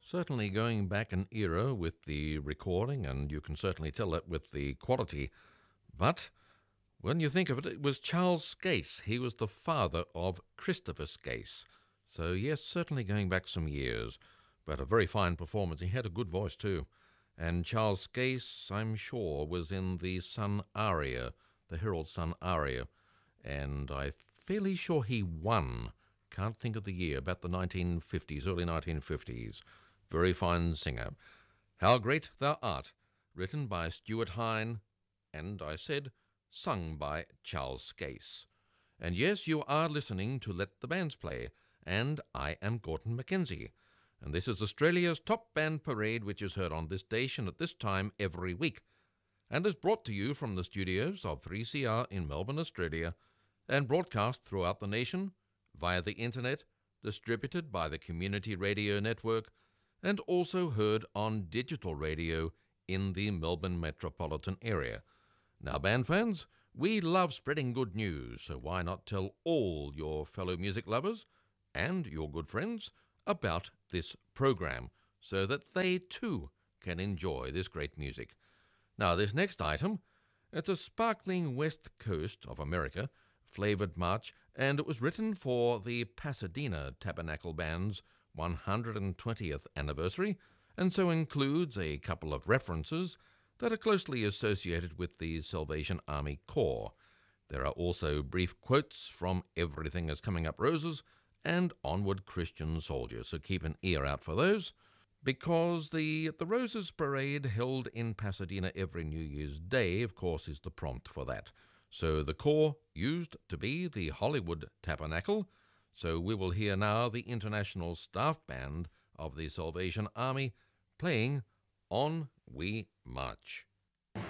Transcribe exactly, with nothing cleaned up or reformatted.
Certainly going back an era with the recording, and you can certainly tell that with the quality. But when you think of it, it was Charles Scase. He was the father of Christopher Scase. So yes, certainly going back some years, but a very fine performance. He had a good voice too. And Charles Scase, I'm sure, was in the Sun aria, the Herald Sun aria. And I'm fairly sure he won. Can't think of the year, about the nineteen fifties, early nineteen fifties. Very fine singer. How Great Thou Art, written by Stuart Hine, and I said, sung by Charles Scase. And yes, you are listening to Let the Bands Play, and I am Gordon Mackenzie. And this is Australia's Top Band Parade, which is heard on this station at this time every week, and is brought to you from the studios of three C R in Melbourne, Australia, and broadcast throughout the nation via the internet, distributed by the Community Radio Network, and also heard on digital radio in the Melbourne metropolitan area. Now, band fans, we love spreading good news, so why not tell all your fellow music lovers and your good friends about this program so that they too can enjoy this great music. Now, this next item, it's a sparkling west coast of America flavored march, and it was written for the Pasadena Tabernacle Band's one hundred twentieth anniversary, and so includes a couple of references that are closely associated with the Salvation Army Corps. There are also brief quotes from Everything Is Coming Up Roses and Onward Christian Soldiers, so keep an ear out for those, because the, the Roses Parade held in Pasadena every New Year's Day, of course, is the prompt for that. So the Corps used to be the Hollywood Tabernacle, so we will hear now the International Staff Band of the Salvation Army playing On We March.